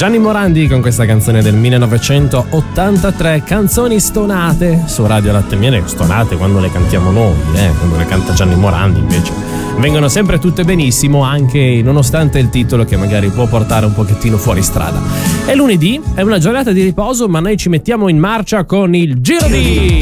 Gianni Morandi con questa canzone del 1983, canzoni stonate su Radio Latte e Miele, stonate quando le cantiamo noi, quando le canta Gianni Morandi invece vengono sempre tutte benissimo, anche nonostante il titolo che magari può portare un pochettino fuori strada. È lunedì, è una giornata di riposo, ma noi ci mettiamo in marcia con il Giro di...